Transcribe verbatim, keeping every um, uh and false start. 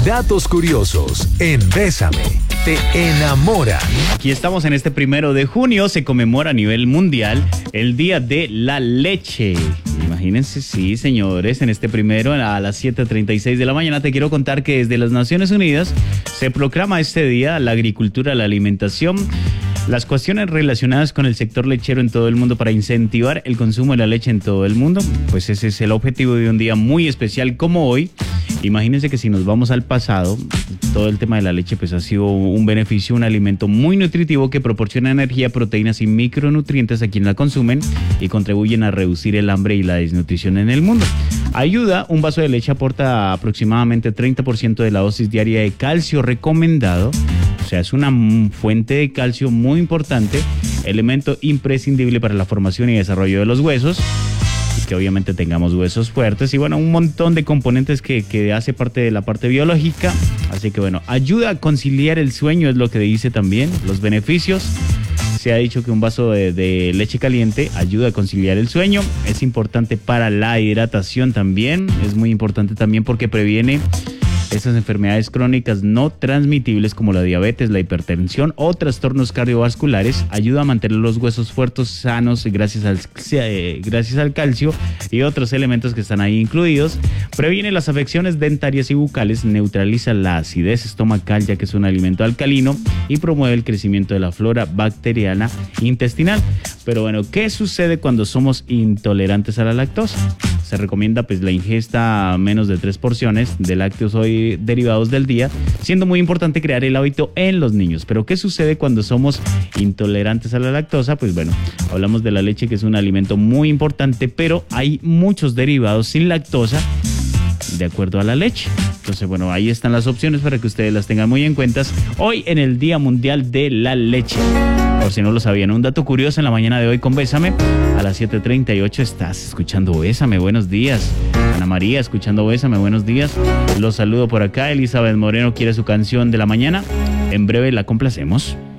Datos curiosos en Bésame, te enamoran. Aquí estamos en este primero de junio, se conmemora a nivel mundial el Día de la Leche. Imagínense, sí, señores, en este primero a las siete treinta y seis de la mañana te quiero contar que desde las Naciones Unidas se proclama este día la agricultura, la alimentación, las cuestiones relacionadas con el sector lechero en todo el mundo para incentivar el consumo de la leche en todo el mundo. Pues ese es el objetivo de un día muy especial como hoy. Imagínense que si nos vamos al pasado, todo el tema de la leche pues ha sido un beneficio, un alimento muy nutritivo que proporciona energía, proteínas y micronutrientes a quienes la consumen y contribuyen a reducir el hambre y la desnutrición en el mundo. Ayuda, un vaso de leche aporta aproximadamente treinta por ciento de la dosis diaria de calcio recomendado. O sea, es una fuente de calcio muy importante, elemento imprescindible para la formación y desarrollo de los huesos. Y que obviamente tengamos huesos fuertes y bueno, un montón de componentes que, que hace parte de la parte biológica. Así que bueno, ayuda a conciliar el sueño, es lo que dice también. Los beneficios, se ha dicho que un vaso de, de leche caliente ayuda a conciliar el sueño. Es importante para la hidratación también, es muy importante también porque previene esas enfermedades crónicas no transmitibles como la diabetes, la hipertensión o trastornos cardiovasculares. Ayuda a mantener los huesos fuertes, sanos gracias al, eh, gracias al calcio y otros elementos que están ahí incluidos. Previene las afecciones dentarias y bucales, neutraliza la acidez estomacal ya que es un alimento alcalino y promueve el crecimiento de la flora bacteriana intestinal. Pero bueno, ¿qué sucede cuando somos intolerantes a la lactosa? Se recomienda pues la ingesta a menos de tres porciones de lácteos o derivados del día, siendo muy importante crear el hábito en los niños. Pero ¿qué sucede cuando somos intolerantes a la lactosa? Pues bueno, hablamos de la leche, que es un alimento muy importante, pero hay muchos derivados sin lactosa de acuerdo a la leche. Entonces, bueno, ahí están las opciones para que ustedes las tengan muy en cuenta hoy en el Día Mundial de la Leche. Por si no lo sabían, un dato curioso en la mañana de hoy con Bésame. A las siete treinta y ocho estás escuchando Bésame, buenos días. Ana María, escuchando Bésame, buenos días. Los saludo por acá. Elizabeth Moreno quiere su canción de la mañana. En breve la complacemos.